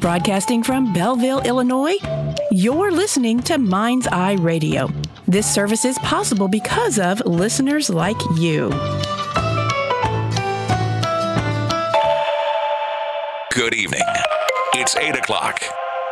Broadcasting from Belleville, Illinois, you're listening to Mind's Eye Radio. This service is possible because of listeners like you. Good evening. It's 8 o'clock.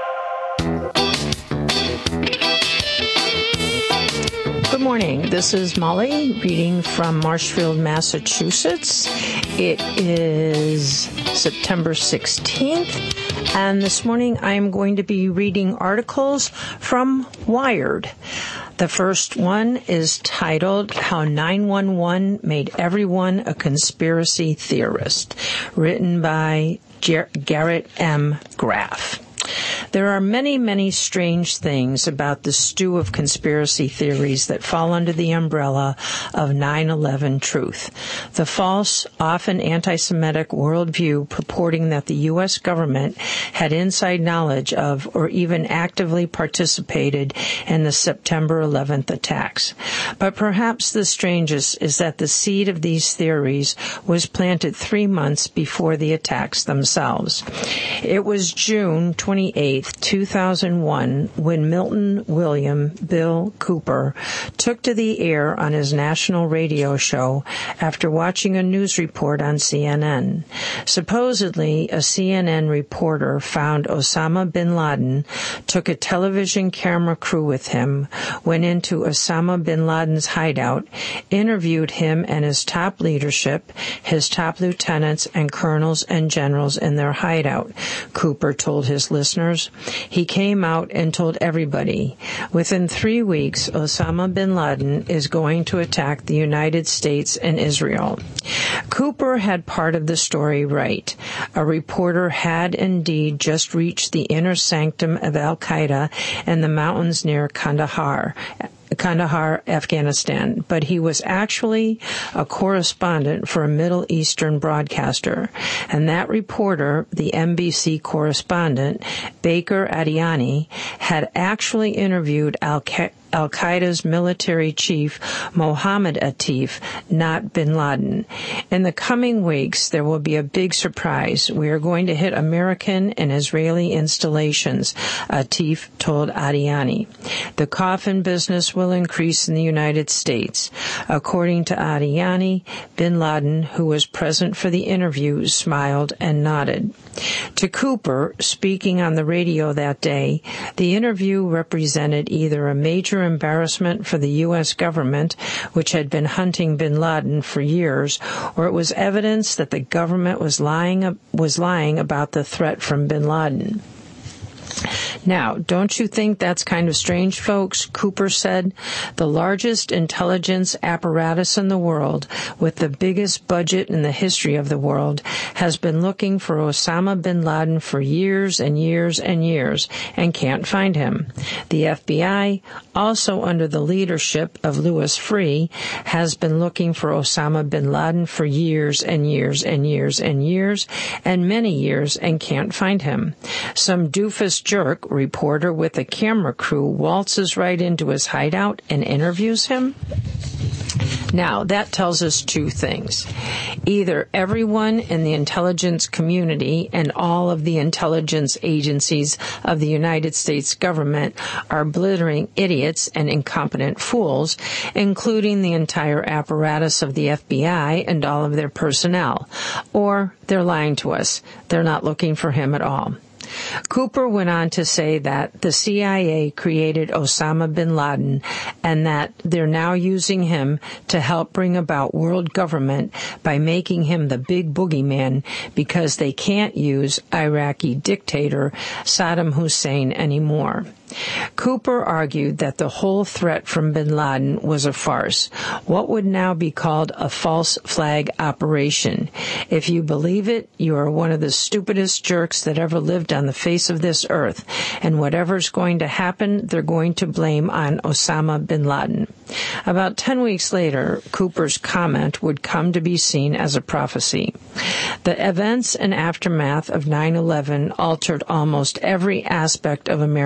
Good morning. This is Molly reading from Marshfield, Massachusetts. It is September 16th, and this morning I am going to be reading articles from Wired. The first one is titled, How 911 Made Everyone a Conspiracy Theorist, written by Garrett M. Graff. There are many, many strange things about the stew of conspiracy theories that fall under the umbrella of 9/11 truth. The false, often anti-Semitic worldview purporting that the U.S. government had inside knowledge of or even actively participated in the September 11th attacks. But perhaps the strangest is that the seed of these theories was planted 3 months before the attacks themselves. It was June 28, 2001, when Milton William Bill Cooper took to the air on his national radio show after watching a news report on CNN. Supposedly, a CNN reporter found Osama bin Laden, took a television camera crew with him, went into Osama bin Laden's hideout, interviewed him and his top leadership, his top lieutenants and colonels and generals in their hideout, Cooper told his listeners. He came out and told everybody, within 3 weeks, Osama bin Laden is going to attack the United States and Israel. Cooper had part of the story right. A reporter had indeed just reached the inner sanctum of Al-Qaeda in the mountains near Kandahar, Afghanistan, but he was actually a correspondent for a Middle Eastern broadcaster. And that reporter, the NBC correspondent, Baker Adiani, had actually interviewed Al-Qaeda's military chief, Mohammed Atif, not bin Laden. In the coming weeks, there will be a big surprise. We are going to hit American and Israeli installations, Atif told Adiani. The coffin business will increase in the United States. According to Adiani, bin Laden, who was present for the interview, smiled and nodded. To Cooper, speaking on the radio that day, the interview represented either a major embarrassment for the U.S. government, which had been hunting bin Laden for years, or it was evidence that the government was lying about the threat from bin Laden. Now, don't you think that's kind of strange, folks? Cooper said. The largest intelligence apparatus in the world, with the biggest budget in the history of the world, has been looking for Osama bin Laden for years and years and years and can't find him. The FBI, also under the leadership of Louis Freeh, has been looking for Osama bin Laden for years and years and years and years and many years and can't find him. Some doofus jerk reporter with a camera crew waltzes right into his hideout and interviews him? Now, that tells us two things. Either everyone in the intelligence community and all of the intelligence agencies of the United States government are blithering idiots and incompetent fools, including the entire apparatus of the FBI and all of their personnel. Or they're lying to us. They're not looking for him at all. Cooper went on to say that the CIA created Osama bin Laden and that they're now using him to help bring about world government by making him the big boogeyman because they can't use Iraqi dictator Saddam Hussein anymore. Cooper argued that the whole threat from bin Laden was a farce, what would now be called a false flag operation. If you believe it, you are one of the stupidest jerks that ever lived on the face of this earth, and whatever's going to happen, they're going to blame on Osama bin Laden. About 10 weeks later, Cooper's comment would come to be seen as a prophecy. The events and aftermath of 9/11 altered almost every aspect of American society.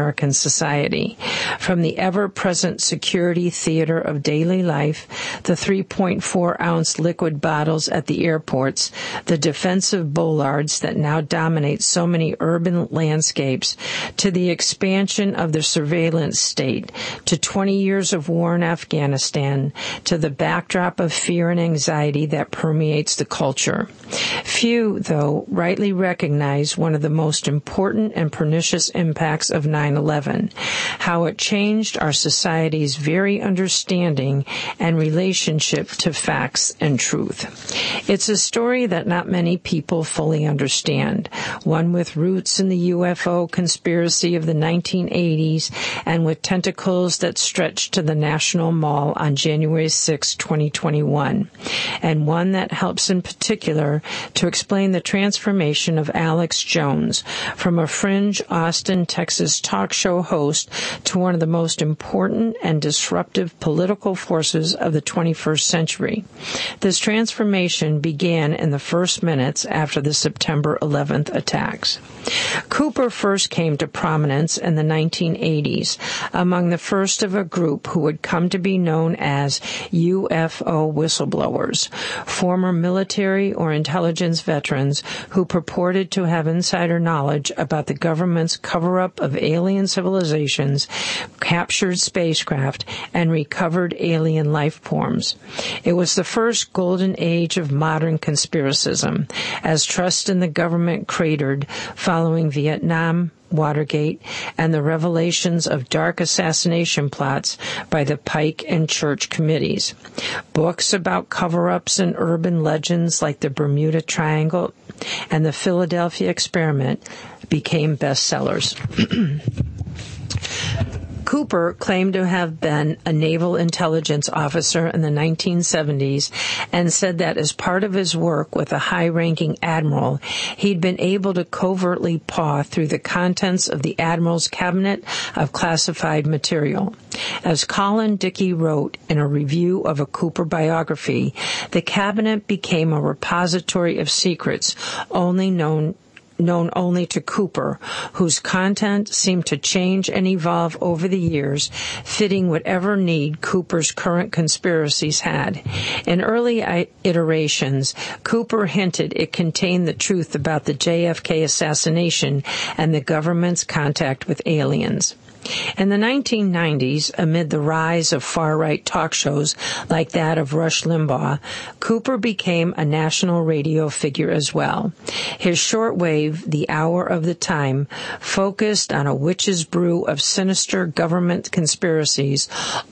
society. From the ever-present security theater of daily life, the 3.4-ounce liquid bottles at the airports, the defensive bollards that now dominate so many urban landscapes, to the expansion of the surveillance state, to 20 years of war in Afghanistan, to the backdrop of fear and anxiety that permeates the culture. Few, though, rightly recognize one of the most important and pernicious impacts of 9/11, how it changed our society's very understanding and relationship to facts and truth. It's a story that not many people fully understand, one with roots in the UFO conspiracy of the 1980s and with tentacles that stretched to the National Mall on January 6, 2021, and one that helps in particular to explain the transformation of Alex Jones from a fringe Austin, Texas talk show host to one of the most important and disruptive political forces of the 21st century. This transformation began in the first minutes after the September 11th attacks. Cooper first came to prominence in the 1980s, among the first of a group who would come to be known as UFO whistleblowers, former military or intelligence veterans who purported to have insider knowledge about the government's cover-up of alien civilizations, captured spacecraft, and recovered alien life forms. It was the first golden age of modern conspiracism, as trust in the government cratered following Vietnam, Watergate, and the revelations of dark assassination plots by the Pike and Church committees. Books about cover-ups and urban legends like the Bermuda Triangle and the Philadelphia Experiment became bestsellers. Cooper claimed to have been a naval intelligence officer in the 1970s and said that as part of his work with a high-ranking admiral, he'd been able to covertly paw through the contents of the admiral's cabinet of classified material. As Colin Dickey wrote in a review of a Cooper biography, the cabinet became a repository of secrets known only to Cooper, whose content seemed to change and evolve over the years, fitting whatever need Cooper's current conspiracies had. In early iterations, Cooper hinted it contained the truth about the JFK assassination and the government's contact with aliens. In the 1990s, amid the rise of far-right talk shows like that of Rush Limbaugh, Cooper became a national radio figure as well. His shortwave, The Hour of the Time, focused on a witch's brew of sinister government conspiracies,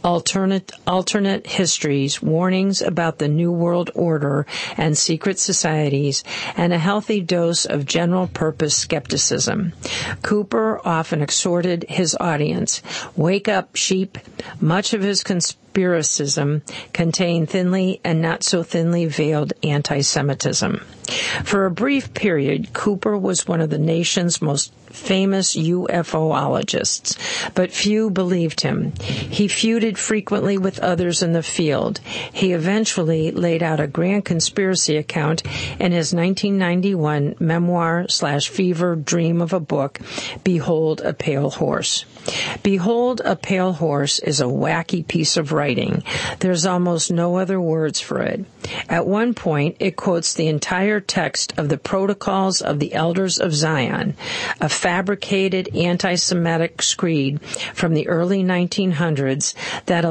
alternate histories, warnings about the New World Order and secret societies, and a healthy dose of general-purpose skepticism. Cooper often exhorted his audience, "Wake up, sheep." Much of his conspiracism contained thinly and not so thinly veiled anti-Semitism. For a brief period, Cooper was one of the nation's most famous UFOologists, but few believed him. He feuded frequently with others in the field. He eventually laid out a grand conspiracy account in his 1991 memoir/fever dream of a book, Behold a Pale Horse. Behold a Pale Horse is a wacky piece of writing. There's almost no other words for it. At one point, it quotes the entire text of the Protocols of the Elders of Zion, a fabricated anti-Semitic screed from the early 1900s that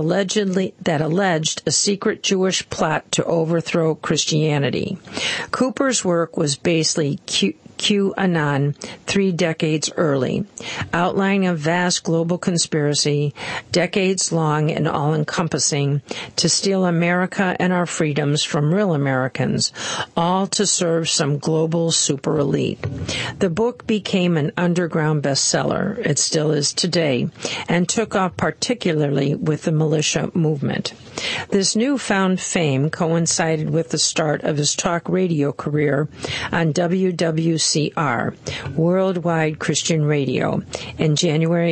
alleged a secret Jewish plot to overthrow Christianity. Cooper's work was basically QAnon 3 decades early, outlining a vast global conspiracy, decades long and all-encompassing, to steal America and our freedoms from real Americans, all to serve some global super elite. The book became an underground bestseller, it still is today, and took off particularly with the militia movement. This newfound fame coincided with the start of his talk radio career on WWCR, Worldwide Christian Radio, in January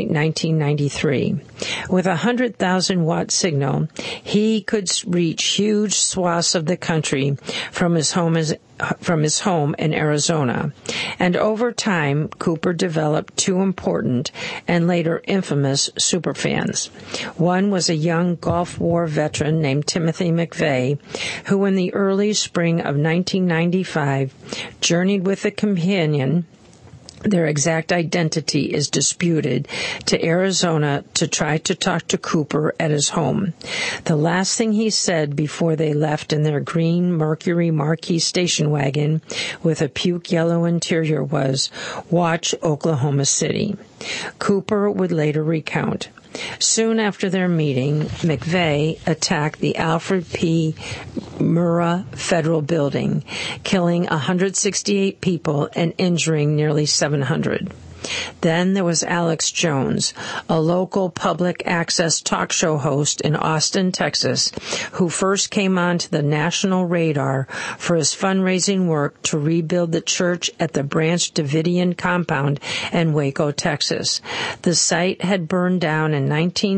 1993. With a 100,000-watt signal, he could reach huge swaths of the country from his home his home in Arizona. And over time, Cooper developed two important and later infamous superfans. One was a young Gulf War veteran named Timothy McVeigh, who in the early spring of 1995 journeyed with a companion. Their exact identity is disputed, to Arizona to try to talk to Cooper at his home. The last thing he said before they left in their green Mercury Marquis station wagon with a puke yellow interior was, "Watch Oklahoma City." Cooper would later recount. Soon after their meeting, McVeigh attacked the Alfred P. Murrah Federal Building, killing 168 people and injuring nearly 700. Then there was Alex Jones, a local public access talk show host in Austin, Texas, who first came onto the national radar for his fundraising work to rebuild the church at the Branch Davidian compound in Waco, Texas. The site had burned down in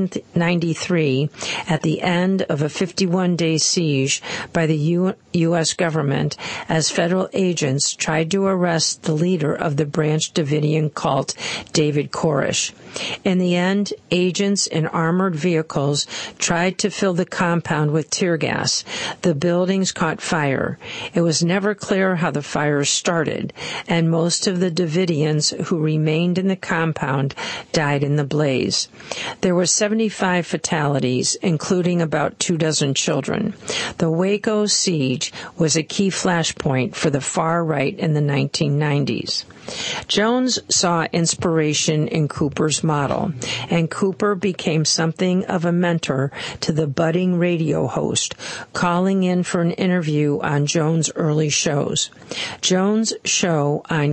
1993 at the end of a 51-day siege by the U.S. government as federal agents tried to arrest the leader of the Branch Davidian cult, David Koresh. In the end, agents in armored vehicles tried to fill the compound with tear gas. The buildings caught fire. It was never clear how the fire started, and most of the Davidians who remained in the compound died in the blaze. There were 75 fatalities, including about 24 children. The Waco siege was a key flashpoint for the far right in the 1990s. Jones saw inspiration in Cooper's model, and Cooper became something of a mentor to the budding radio host, calling in for an interview on Jones' early shows. Jones' show on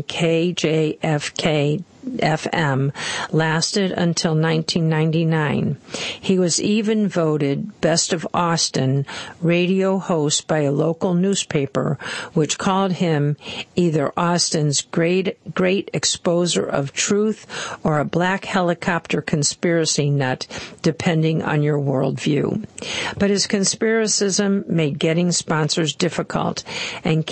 KJFK FM lasted until 1999. He was even voted Best of Austin radio host by a local newspaper, which called him either Austin's great exposer of truth or a black helicopter conspiracy nut, depending on your worldview. But his conspiracism made getting sponsors difficult, and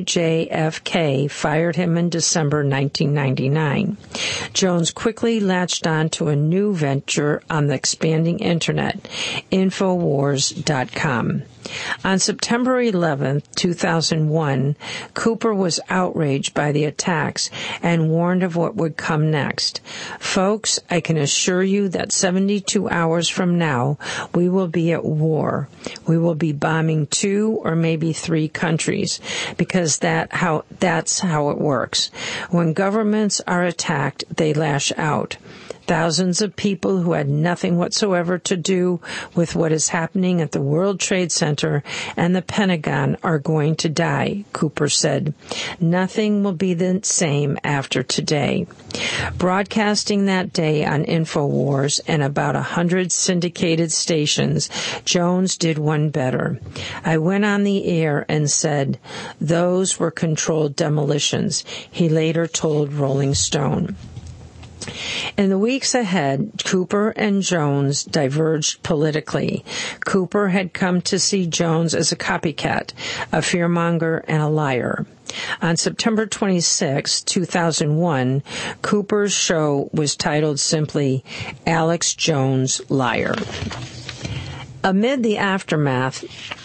KJFK fired him in December 1999. Jones quickly latched on to a new venture on the expanding Internet, Infowars.com. On September 11, 2001, Cooper was outraged by the attacks and warned of what would come next. Folks, I can assure you that 72 hours from now, we will be at war. We will be bombing 2 or maybe 3 countries, because that's how it works. When governments are attacked, they lash out. Thousands of people who had nothing whatsoever to do with what is happening at the World Trade Center and the Pentagon are going to die, Cooper said. Nothing will be the same after today. Broadcasting that day on InfoWars and about 100 syndicated stations, Jones did one better. I went on the air and said, "Those were controlled demolitions," he later told Rolling Stone. In the weeks ahead, Cooper and Jones diverged politically. Cooper had come to see Jones as a copycat, a fearmonger, and a liar. On September 26, 2001, Cooper's show was titled simply Alex Jones Liar. Amid the aftermath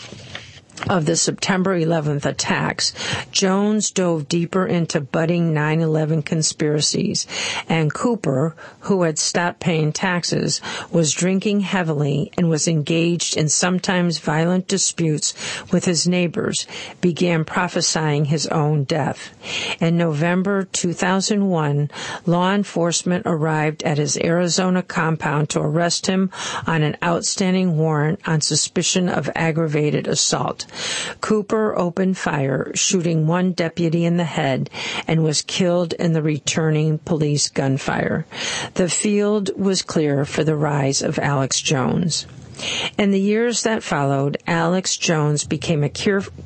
of the September 11th attacks, Jones dove deeper into budding 9/11 conspiracies, and Cooper, who had stopped paying taxes, was drinking heavily and was engaged in sometimes violent disputes with his neighbors, began prophesying his own death. In November 2001, law enforcement arrived at his Arizona compound to arrest him on an outstanding warrant on suspicion of aggravated assault. Cooper opened fire, shooting one deputy in the head, and was killed in the returning police gunfire. The field was clear for the rise of Alex Jones. In the years that followed, Alex Jones became a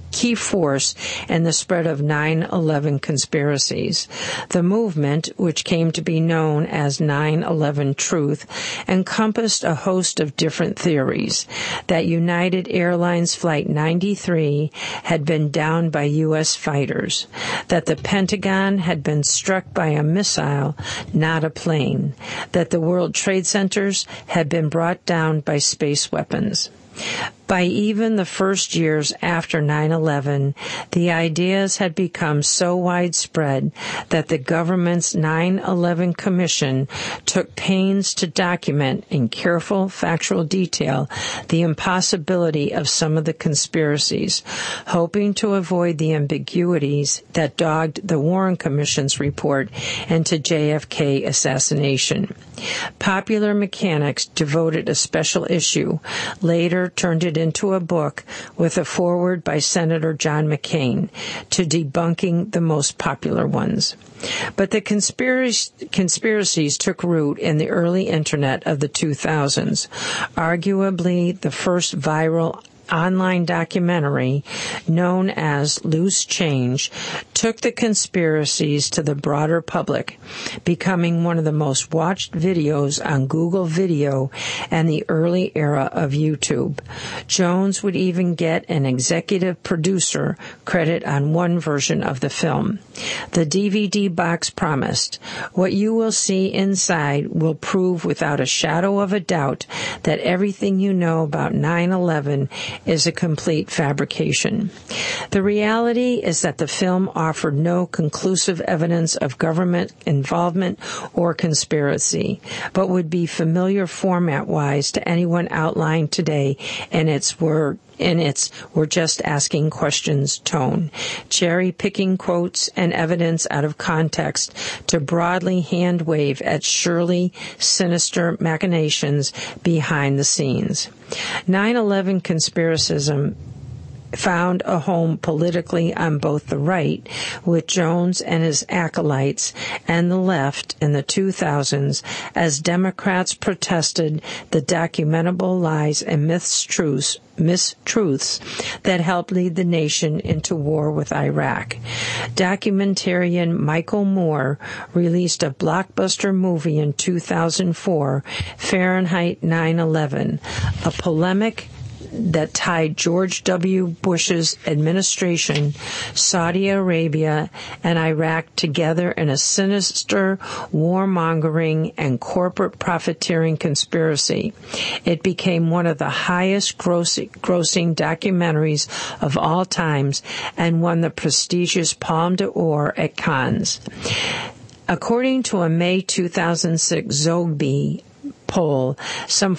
key force in the spread of 9/11 conspiracies. The movement, which came to be known as 9/11 Truth, encompassed a host of different theories: that United Airlines Flight 93 had been downed by U.S. fighters, that the Pentagon had been struck by a missile, not a plane, that the World Trade Centers had been brought down by space weapons. By even the first years after 9/11, the ideas had become so widespread that the government's 9/11 Commission took pains to document in careful factual detail the impossibility of some of the conspiracies, hoping to avoid the ambiguities that dogged the Warren Commission's report into JFK assassination. Popular Mechanics devoted a special issue, later turned it into a book with a foreword by Senator John McCain, to debunking the most popular ones. But the conspiracies took root in the early Internet of the 2000s. Arguably, the first viral online documentary, known as Loose Change, took the conspiracies to the broader public, becoming one of the most watched videos on Google Video and the early era of YouTube. Jones would even get an executive producer credit on one version of the film. The DVD box promised, "What you will see inside will prove without a shadow of a doubt that everything you know about 9/11 is a complete fabrication." The reality is that the film offered no conclusive evidence of government involvement or conspiracy, but would be familiar format-wise to anyone outlined today in its "we're just asking questions" tone, cherry-picking quotes and evidence out of context to broadly hand-wave at surely sinister machinations behind the scenes. 9/11 conspiracism found a home politically on both the right, with Jones and his acolytes, and the left in the 2000s, as Democrats protested the documentable lies and mistruths that helped lead the nation into war with Iraq. Documentarian Michael Moore released a blockbuster movie in 2004, Fahrenheit 9/11, a polemic that tied George W. Bush's administration, Saudi Arabia, and Iraq together in a sinister warmongering and corporate profiteering conspiracy. It became one of the highest grossing documentaries of all times and won the prestigious Palme d'Or at Cannes. According to a May 2006 Zogby poll, some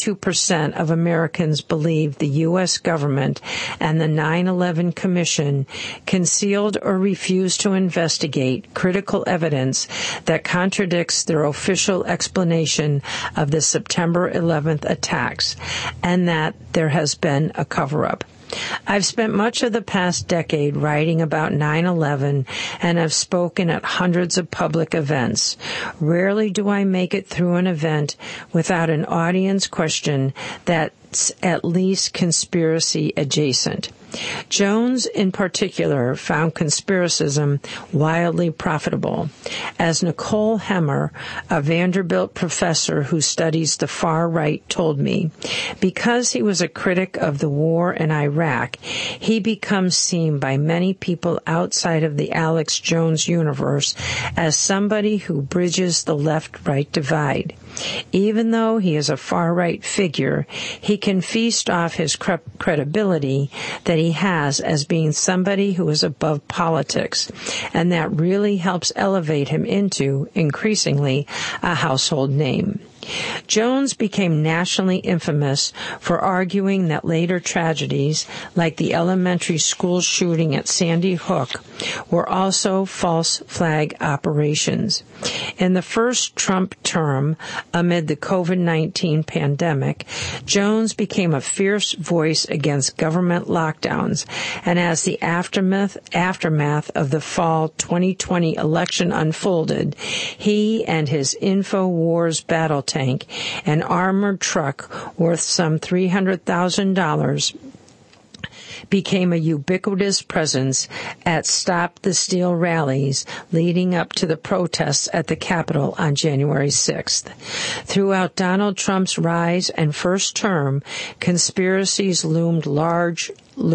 42% of Americans believe the U.S. government and the 9/11 Commission concealed or refused to investigate critical evidence that contradicts their official explanation of the September 11th attacks, and that there has been a cover-up. I've spent much of the past decade writing about 9/11 and have spoken at hundreds of public events. Rarely do I make it through an event without an audience question that's at least conspiracy adjacent. Jones, in particular, found conspiracism wildly profitable. As Nicole Hemmer, a Vanderbilt professor who studies the far right, told me, because he was a critic of the war in Iraq, he becomes seen by many people outside of the Alex Jones universe as somebody who bridges the left-right divide. Even though he is a far-right figure, he can feast off his credibility that he has as being somebody who is above politics, and that really helps elevate him into, increasingly, a household name. Jones became nationally infamous for arguing that later tragedies, like the elementary school shooting at Sandy Hook, were also false flag operations. In the first Trump term, amid the COVID-19 pandemic, Jones became a fierce voice against government lockdowns, and as the aftermath of the fall 2020 election unfolded, he and his InfoWars battle tank, an armored truck worth some $300,000, became a ubiquitous presence at Stop the Steal rallies leading up to the protests at the Capitol on January 6th. Throughout Donald Trump's rise and first term, conspiracies loomed large.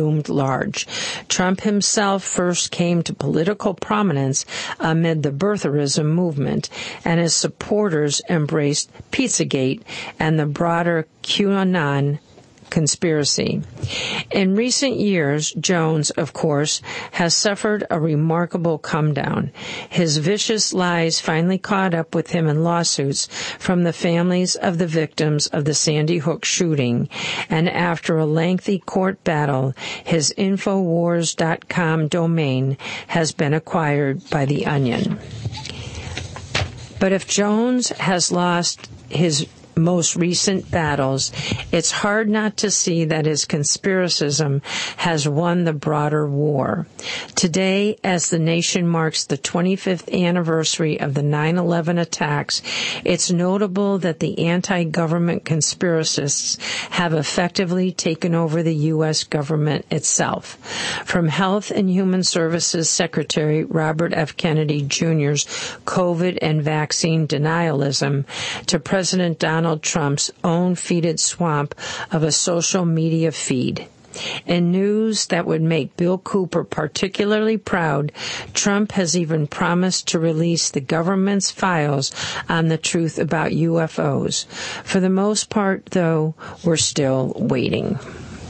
Trump himself first came to political prominence amid the birtherism movement, and his supporters embraced Pizzagate and the broader QAnon conspiracy. In recent years, Jones, of course, has suffered a remarkable come-down. His vicious lies finally caught up with him in lawsuits from the families of the victims of the Sandy Hook shooting, and after a lengthy court battle, his Infowars.com domain has been acquired by The Onion. But if Jones has lost his most recent battles, it's hard not to see that his conspiracism has won the broader war. Today, as the nation marks the 25th anniversary of the 9/11 attacks, it's notable that the anti-government conspiracists have effectively taken over the U.S. government itself. From Health and Human Services Secretary Robert F. Kennedy Jr.'s COVID and vaccine denialism to President Donald Trump's own fetid swamp of a social media feed. In news that would make Bill Cooper particularly proud, Trump has even promised to release the government's files on the truth about UFOs. For the most part, though, we're still waiting.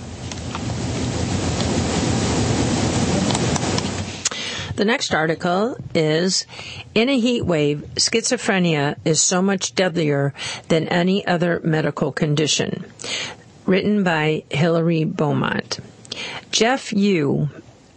The next article is, in a heat wave, schizophrenia is so much deadlier than any other medical condition. Written by Hilary Beaumont. Jeff Yu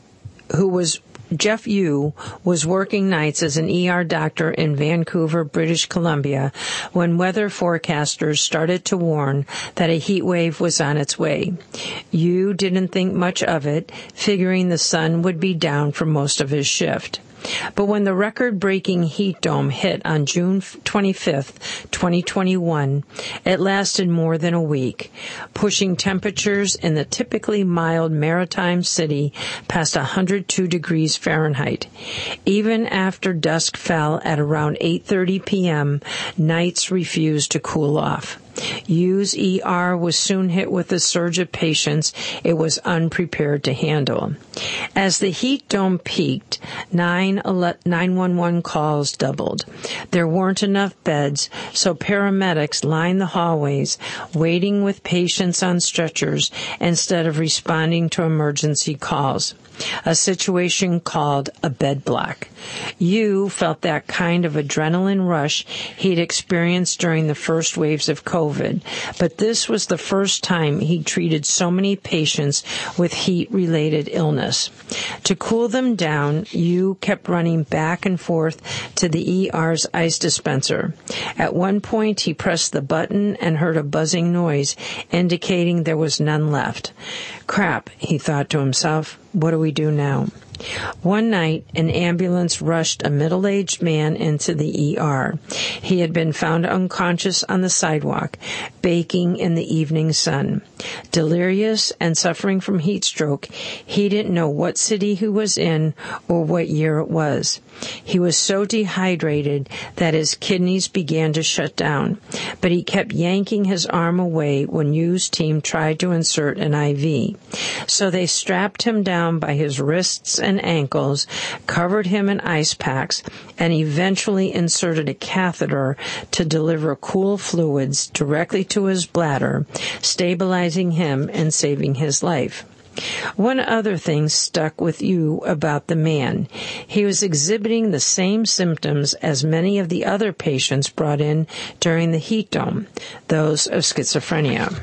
was working nights as an ER doctor in Vancouver, British Columbia, when weather forecasters started to warn that a heat wave was on its way. Yu didn't think much of it, figuring the sun would be down for most of his shift. But when the record-breaking heat dome hit on June 25th, 2021, it lasted more than a week, pushing temperatures in the typically mild maritime city past 102 degrees Fahrenheit. Even after dusk fell at around 8:30 p.m., nights refused to cool off. Yu's ER was soon hit with a surge of patients it was unprepared to handle. As the heat dome peaked, 911 calls doubled. There weren't enough beds, so paramedics lined the hallways, waiting with patients on stretchers instead of responding to emergency calls. A situation called a bed block. Yu felt that kind of adrenaline rush he'd experienced during the first waves of COVID, but this was the first time he'd treated so many patients with heat-related illness. To cool them down, Yu kept running back and forth to the ER's ice dispenser. At one point, he pressed the button and heard a buzzing noise, indicating there was none left. Crap, he thought to himself. What do we do now? One night, an ambulance rushed a middle-aged man into the ER. He had been found unconscious on the sidewalk, baking in the evening sun. Delirious and suffering from heat stroke, he didn't know what city he was in or what year it was. He was so dehydrated that his kidneys began to shut down, but he kept yanking his arm away when Yu's team tried to insert an IV. So they strapped him down by his wrists and ankles, covered him in ice packs, and eventually inserted a catheter to deliver cool fluids directly to his bladder, stabilizing him and saving his life. One other thing stuck with Yu about the man. He was exhibiting the same symptoms as many of the other patients brought in during the heat dome, those of schizophrenia.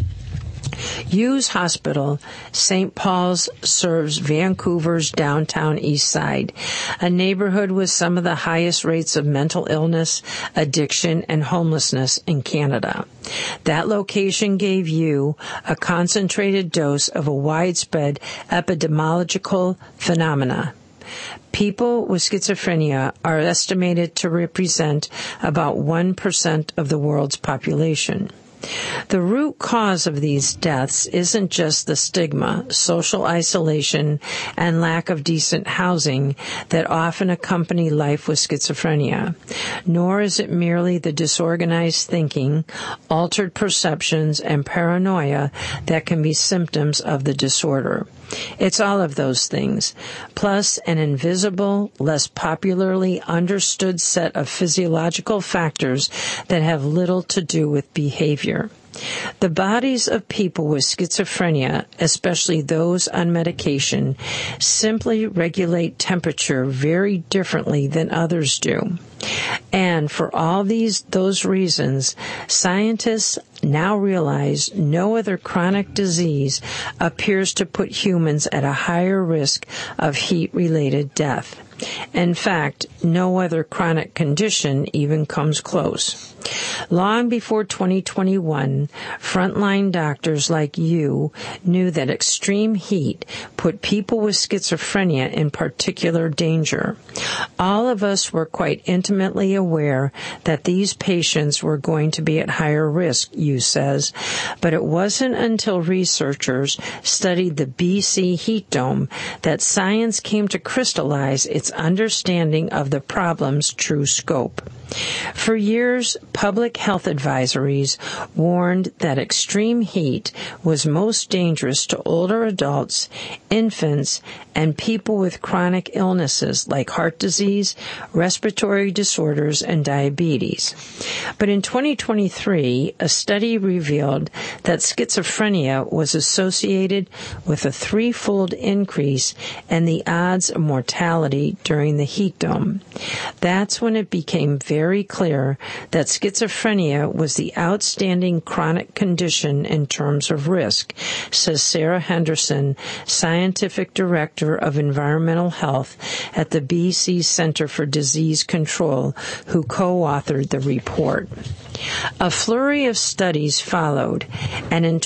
Yu's hospital, St. Paul's, serves Vancouver's downtown east side, a neighborhood with some of the highest rates of mental illness, addiction, and homelessness in Canada. That location gave Yu a concentrated dose of a widespread epidemiological phenomena. People with schizophrenia are estimated to represent about 1% of the world's population. The root cause of these deaths isn't just the stigma, social isolation, and lack of decent housing that often accompany life with schizophrenia, nor is it merely the disorganized thinking, altered perceptions, and paranoia that can be symptoms of the disorder. It's all of those things, plus an invisible, less popularly understood set of physiological factors that have little to do with behavior. The bodies of people with schizophrenia, especially those on medication, simply regulate temperature very differently than others do. And for all those reasons, scientists now realize no other chronic disease appears to put humans at a higher risk of heat-related death. In fact, no other chronic condition even comes close. Long before 2021, frontline doctors like you knew that extreme heat put people with schizophrenia in particular danger. All of us were quite intimately aware that these patients were going to be at higher risk, you says, but it wasn't until researchers studied the BC heat dome that science came to crystallize its understanding of the problem's true scope. For years, public health advisories warned that extreme heat was most dangerous to older adults, infants, and people with chronic illnesses like heart disease, respiratory disorders, and diabetes. But in 2023, a study revealed that schizophrenia was associated with a threefold increase in the odds of mortality during the heat dome. That's when it became very clear that schizophrenia was the outstanding chronic condition in terms of risk, says Sarah Henderson, Scientific Director of Environmental Health at the BC Centre for Disease Control, who co-authored the report. A flurry of studies followed, and in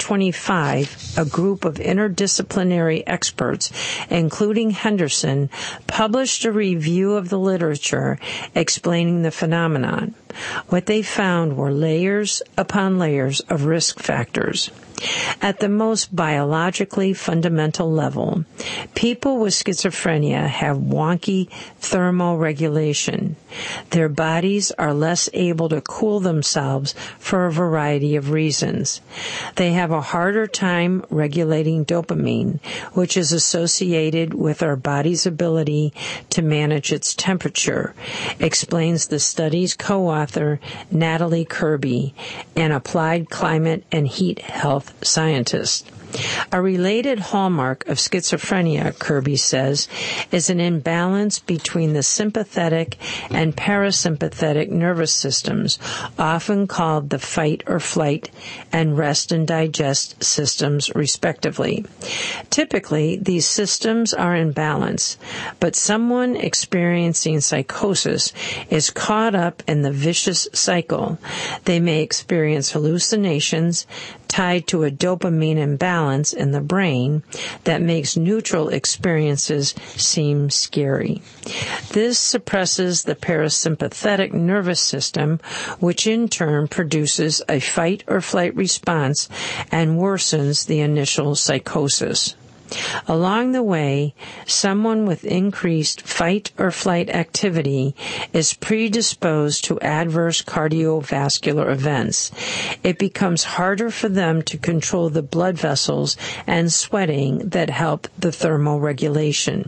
2025, a group of interdisciplinary experts, including Henderson, published a review of the literature explaining the phenomenon. What they found were layers upon layers of risk factors. At the most biologically fundamental level, people with schizophrenia have wonky thermoregulation. Their bodies are less able to cool themselves for a variety of reasons. They have a harder time regulating dopamine, which is associated with our body's ability to manage its temperature, explains the study's co-author Natalie Kirby, an applied climate and heat health scientist. A related hallmark of schizophrenia, Kirby says, is an imbalance between the sympathetic and parasympathetic nervous systems, often called the fight or flight and rest and digest systems, respectively. Typically, these systems are in balance, but someone experiencing psychosis is caught up in the vicious cycle. They may experience hallucinations tied to a dopamine imbalance in the brain that makes neutral experiences seem scary. This suppresses the parasympathetic nervous system, which in turn produces a fight or flight response and worsens the initial psychosis. Along the way, someone with increased fight or flight activity is predisposed to adverse cardiovascular events. It becomes harder for them to control the blood vessels and sweating that help the thermoregulation.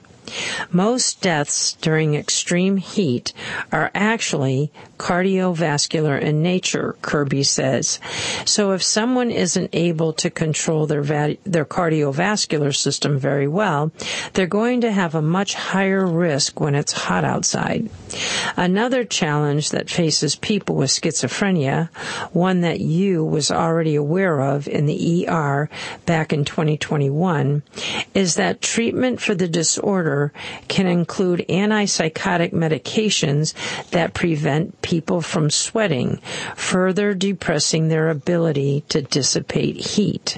Most deaths during extreme heat are actually cardiovascular in nature, Kirby says. So if someone isn't able to control their cardiovascular system very well, they're going to have a much higher risk when it's hot outside. Another challenge that faces people with schizophrenia, one that you was already aware of in the ER back in 2021, is that treatment for the disorder can include antipsychotic medications that prevent people from sweating, further depressing their ability to dissipate heat.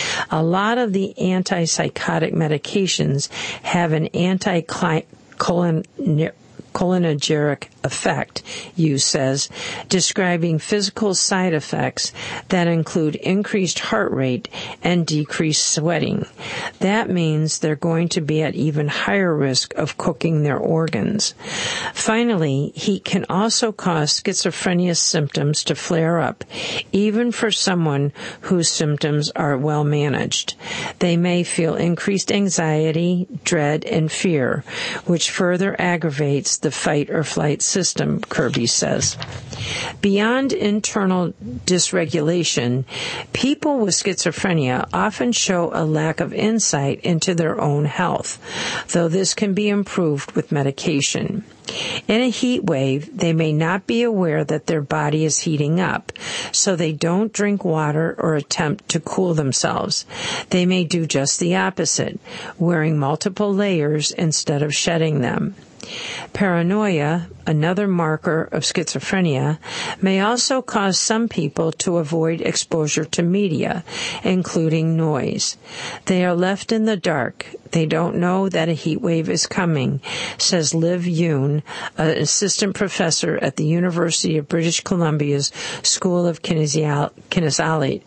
A lot of the antipsychotic medications have an anticholinergic effect, Yu says, describing physical side effects that include increased heart rate and decreased sweating. That means they're going to be at even higher risk of cooking their organs. Finally, heat can also cause schizophrenia symptoms to flare up, even for someone whose symptoms are well managed. They may feel increased anxiety, dread, and fear, which further aggravates the fight or flight system, Kirby says. Beyond internal dysregulation, people with schizophrenia often show a lack of insight into their own health, though this can be improved with medication. In a heat wave, they may not be aware that their body is heating up, so they don't drink water or attempt to cool themselves. They may do just the opposite, wearing multiple layers instead of shedding them. Paranoia, another marker of schizophrenia, may also cause some people to avoid exposure to media, including noise. They are left in the dark. They don't know that a heat wave is coming, says Liv Yoon, an assistant professor at the University of British Columbia's School of Kinesiology.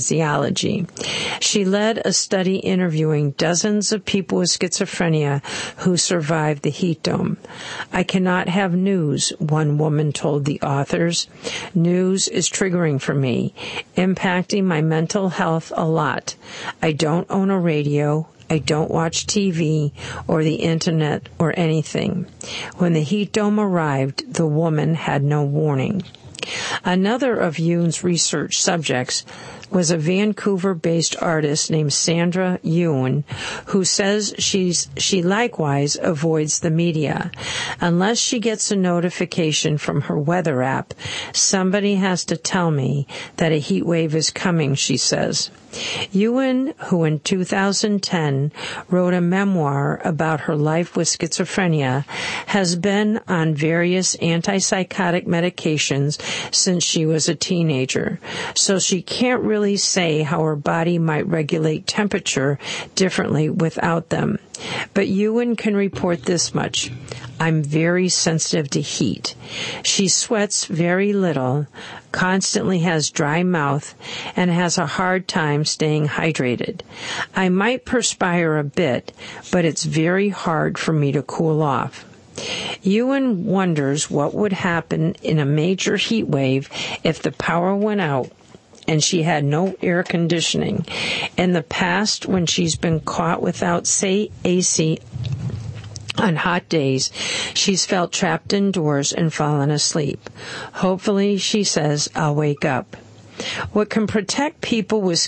She led a study interviewing dozens of people with schizophrenia who survived the heat dome. I cannot have news, one woman told the authors. News is triggering for me, impacting my mental health a lot. I don't own a radio. I don't watch TV or the internet or anything. When the heat dome arrived, the woman had no warning. Another of Yoon's research subjects was a Vancouver-based artist named Sandra Ewan, who says she likewise avoids the media. Unless she gets a notification from her weather app, somebody has to tell me that a heat wave is coming, she says. Ewan, who in 2010 wrote a memoir about her life with schizophrenia, has been on various antipsychotic medications since she was a teenager, so she can't really say how her body might regulate temperature differently without them. But Ewan can report this much. I'm very sensitive to heat. She sweats very little, constantly has dry mouth, and has a hard time staying hydrated. I might perspire a bit, but it's very hard for me to cool off. Ewan wonders what would happen in a major heat wave if the power went out and she had no air conditioning. In the past, when she's been caught without, say, AC on hot days, she's felt trapped indoors and fallen asleep. Hopefully, she says, I'll wake up. What can protect people with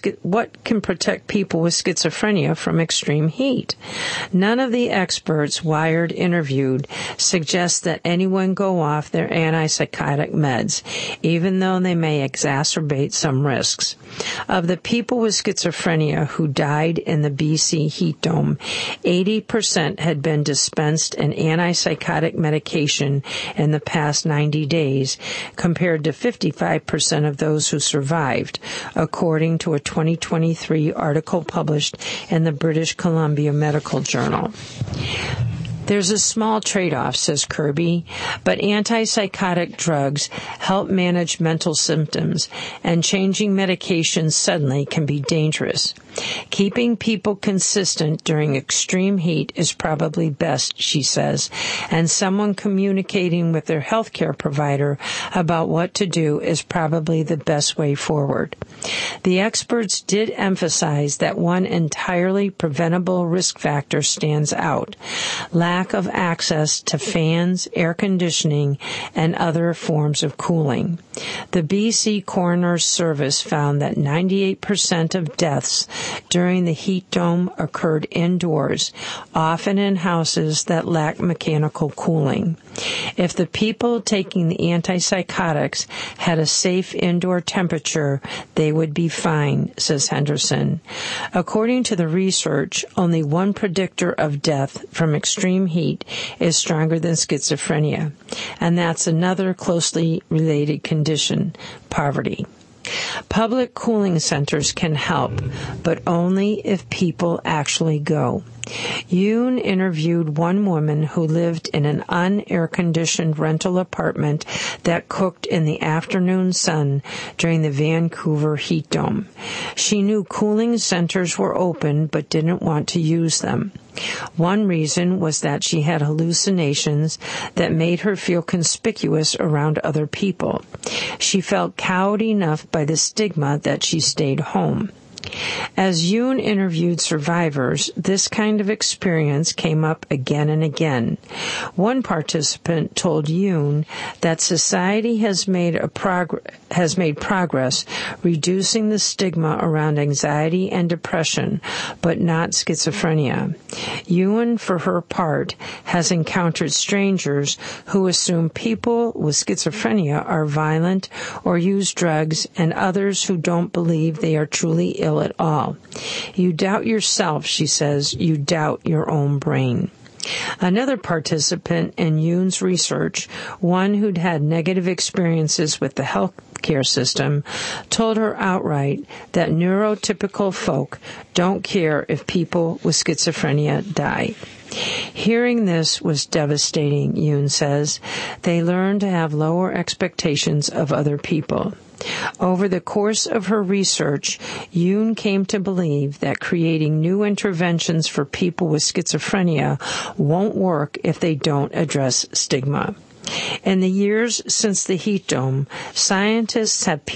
schizophrenia from extreme heat? None of the experts Wired interviewed suggest that anyone go off their antipsychotic meds, even though they may exacerbate some risks. Of the people with schizophrenia who died in the BC heat dome, 80% had been dispensed an antipsychotic medication in the past 90 days, compared to 55% of those who survived, according to a 2023 article published in the British Columbia Medical Journal. There's a small trade-off, says Kirby, but antipsychotic drugs help manage mental symptoms, and changing medications suddenly can be dangerous. Keeping people consistent during extreme heat is probably best, she says, and someone communicating with their healthcare provider about what to do is probably the best way forward. The experts did emphasize that one entirely preventable risk factor stands out: lack of access to fans, air conditioning, and other forms of cooling. The BC Coroner's Service found that 98% of deaths during the heat dome occurred indoors, often in houses that lack mechanical cooling. If the people taking the antipsychotics had a safe indoor temperature, they would be fine, says Henderson. According to the research, only one predictor of death from extreme heat is stronger than schizophrenia, and that's another closely related condition: poverty. Public cooling centers can help, but only if people actually go. Yoon interviewed one woman who lived in an un-air-conditioned rental apartment that cooked in the afternoon sun during the Vancouver heat dome. She knew cooling centers were open but didn't want to use them. One reason was that she had hallucinations that made her feel conspicuous around other people. She felt cowed enough by the stigma that she stayed home. As Yoon interviewed survivors, this kind of experience came up again and again. One participant told Yoon that society has made progress reducing the stigma around anxiety and depression, but not schizophrenia. Yoon, for her part, has encountered strangers who assume people with schizophrenia are violent or use drugs, and others who don't believe they are truly ill at all. You doubt yourself, she says. You doubt your own brain. Another participant in Yoon's research, one who'd had negative experiences with the healthcare system, told her outright that neurotypical folk don't care if people with schizophrenia die. Hearing this was devastating, Yoon says. They learned to have lower expectations of other people. Over the course of her research, Yoon came to believe that creating new interventions for people with schizophrenia won't work if they don't address stigma. In the years since the heat dome, scientists have